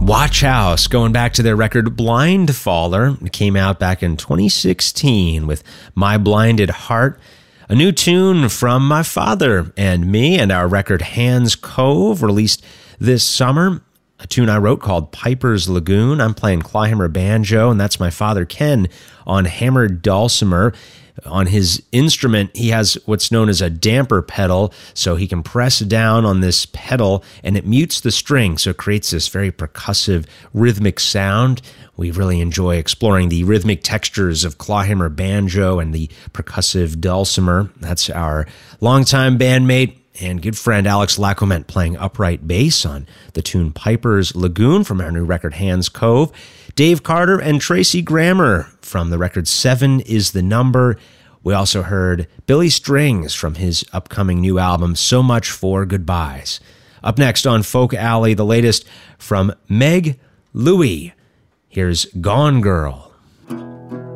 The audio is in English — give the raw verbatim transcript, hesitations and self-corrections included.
Watch House, going back to their record Blindfaller. It came out back in twenty sixteen with My Blinded Heart, a new tune from my father and me, and our record Hands Cove, released this summer. A tune I wrote called Piper's Lagoon. I'm playing clawhammer banjo, and that's my father Ken on hammered dulcimer. On his instrument, he has what's known as a damper pedal, so he can press down on this pedal and it mutes the string, so it creates this very percussive, rhythmic sound. We really enjoy exploring the rhythmic textures of clawhammer banjo and the percussive dulcimer. That's our longtime bandmate and good friend Alex Lacomette playing upright bass on the tune Piper's Lagoon from our new record Hands Cove. Dave Carter and Tracy Grammer from the record Seven is the Number. We also heard Billy Strings from his upcoming new album So Much for Goodbyes. Up next on Folk Alley, the latest from Meg Louie. Here's Gone Girl.